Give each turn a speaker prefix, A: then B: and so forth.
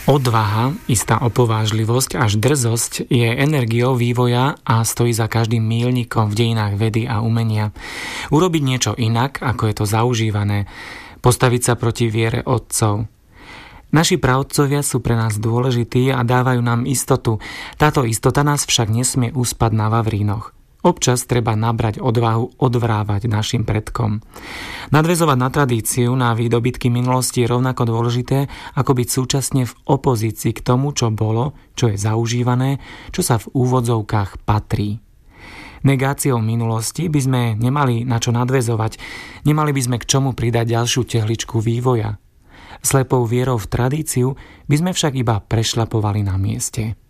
A: Odvaha, istá opovážlivosť až drzosť je energiou vývoja a stojí za každým míľnikom v dejinách vedy a umenia. Urobiť niečo inak, ako je to zaužívané, postaviť sa proti viere otcov. Naši praotcovia sú pre nás dôležití a dávajú nám istotu. Táto istota nás však nesmie uspať na vavrínoch. Občas treba nabrať odvahu odvrávať našim predkom. Nadväzovať na tradíciu, na výdobytky minulosti je rovnako dôležité, ako byť súčasne v opozícii k tomu, čo bolo, čo je zaužívané, čo sa v úvodzovkách patrí. Negáciou minulosti by sme nemali na čo nadväzovať, nemali by sme k čomu pridať ďalšiu tehličku vývoja. Slepou vierou v tradíciu by sme však iba prešľapovali na mieste.